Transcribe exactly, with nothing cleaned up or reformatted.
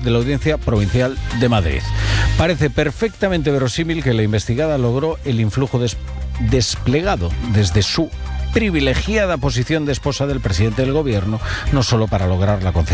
de la Audiencia Provincial de Madrid. Parece perfectamente verosímil que la investigada logró el influjo des- desplegado desde su privilegiada posición de esposa del presidente del gobierno, no solo para lograr la concesión